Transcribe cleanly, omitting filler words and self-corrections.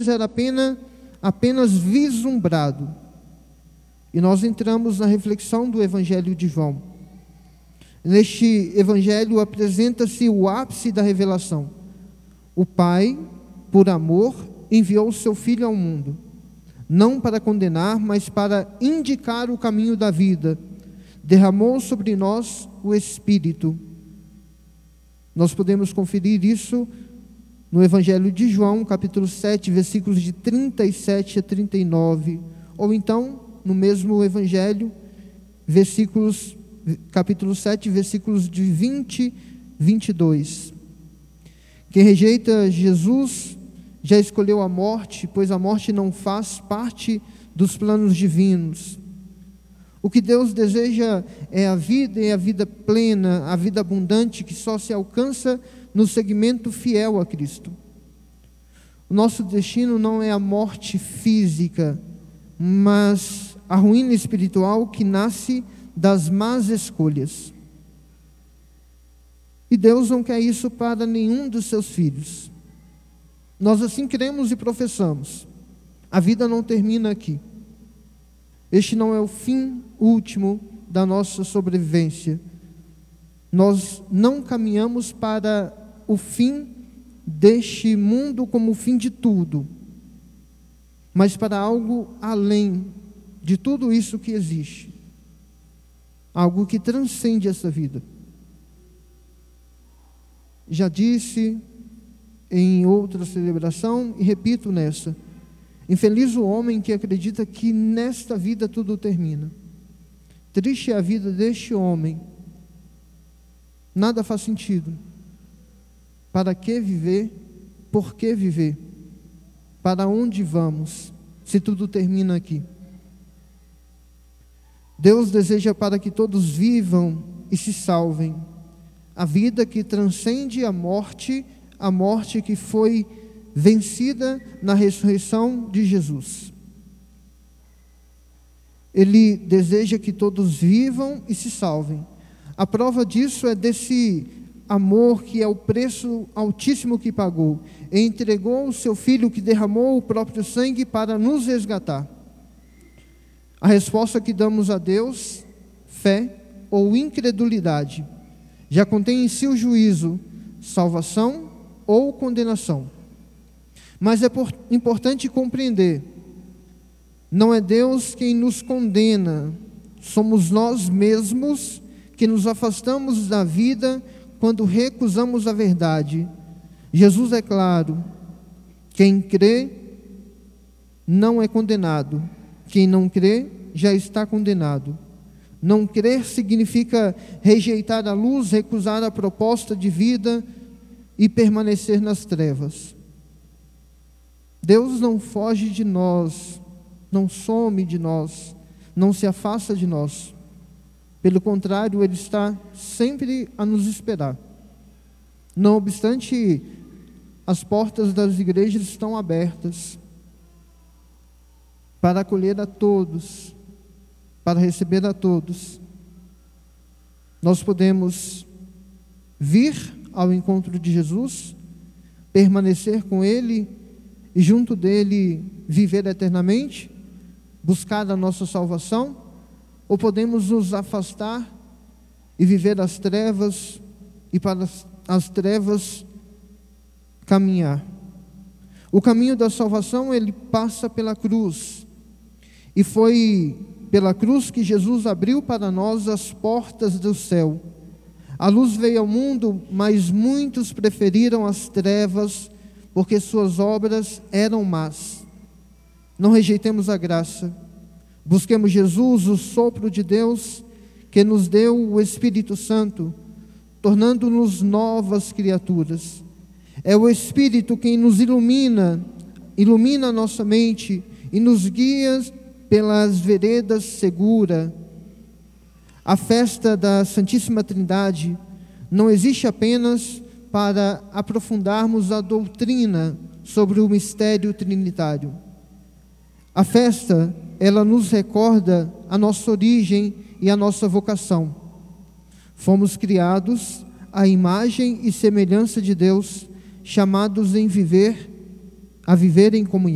Jesus era apenas vislumbrado. E nós entramos na reflexão do Evangelho de João. Neste Evangelho apresenta-se o ápice da revelação. O Pai, por amor, enviou o seu Filho ao mundo, não para condenar, mas para indicar o caminho da vida. Derramou sobre nós o Espírito. Nós podemos conferir isso no Evangelho de João, capítulo 7, versículos de 37 a 39, ou então, no mesmo Evangelho, capítulo 7, versículos de 20 a 22. Quem rejeita Jesus já escolheu a morte, pois a morte não faz parte dos planos divinos. O que Deus deseja é a vida, e a vida plena, a vida abundante, que só se alcança no seguimento fiel a Cristo. O nosso destino não é a morte física, mas a ruína espiritual que nasce das más escolhas. E Deus não quer isso para nenhum dos seus filhos. Nós assim cremos e professamos. A vida não termina aqui. Este não é o fim último da nossa sobrevivência. Nós não caminhamos para o fim deste mundo como o fim de tudo, mas para algo além de tudo isso que existe. Algo que transcende essa vida. Já disse em outra celebração e repito nessa: infeliz o homem que acredita que nesta vida tudo termina. Triste é a vida deste homem. Nada faz sentido. Para que viver? Por que viver? Para onde vamos, se tudo termina aqui? Deus deseja para que todos vivam e se salvem. A vida que transcende a morte que foi vencida na ressurreição de Jesus. Ele deseja que todos vivam e se salvem. A prova disso é desse amor que é o preço altíssimo que pagou. E entregou o seu Filho, que derramou o próprio sangue para nos resgatar. A resposta que damos a Deus, fé ou incredulidade, já contém em si o juízo, salvação ou condenação. Mas é importante compreender, não é Deus quem nos condena, somos nós mesmos que nos afastamos da vida quando recusamos a verdade. Jesus é claro: quem crê não é condenado, quem não crê já está condenado. Não crer significa rejeitar a luz, recusar a proposta de vida e permanecer nas trevas. Deus não foge de nós, não some de nós, não se afasta de nós. Pelo contrário, Ele está sempre a nos esperar. Não obstante, as portas das igrejas estão abertas para acolher a todos, para receber a todos. Nós podemos vir ao encontro de Jesus, permanecer com Ele e junto dele viver eternamente, buscar a nossa salvação, ou podemos nos afastar e viver as trevas e para as trevas caminhar. O caminho da salvação, ele passa pela cruz, e foi pela cruz que Jesus abriu para nós as portas do céu. A luz veio ao mundo, mas muitos preferiram as trevas, porque suas obras eram más. Não rejeitemos a graça. Busquemos Jesus, o sopro de Deus, que nos deu o Espírito Santo, tornando-nos novas criaturas. É o Espírito quem nos ilumina a nossa mente e nos guia pelas veredas seguras. A festa da Santíssima Trindade não existe apenas para aprofundarmos a doutrina sobre o mistério trinitário. A festa, ela nos recorda a nossa origem e a nossa vocação. Fomos criados à imagem e semelhança de Deus, chamados a viver em comunhão.